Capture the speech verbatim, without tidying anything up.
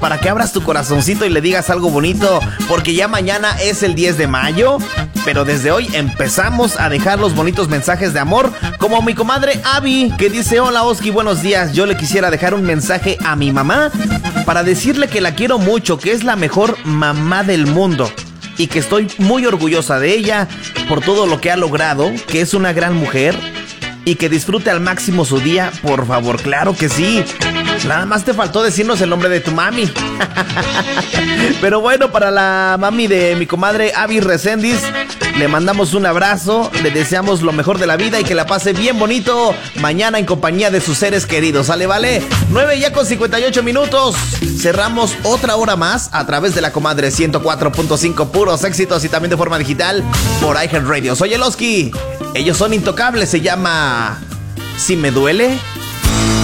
para que abras tu corazoncito y le digas algo bonito, porque ya mañana es el diez de mayo, pero desde hoy empezamos a dejar los bonitos mensajes de amor, como mi comadre Abby, que dice: hola Oski, buenos días, yo le quisiera dejar un mensaje a mi mamá para decirle que la quiero mucho, que es la mejor mamá del mundo y que estoy muy orgullosa de ella por todo lo que ha logrado, que es una gran mujer y que disfrute al máximo su día, por favor. Claro que sí. Nada más te faltó decirnos el nombre de tu mami. Pero bueno, para la mami de mi comadre Abby Reséndiz, le mandamos un abrazo, le deseamos lo mejor de la vida y que la pase bien bonito mañana en compañía de sus seres queridos. ¿Sale, vale? nueve ya con cincuenta y ocho minutos. Cerramos otra hora más a través de la comadre ciento cuatro punto cinco, puros éxitos y también de forma digital por iHeartRadio. Soy el Oski. Ellos son intocables, se llama Si Me Duele,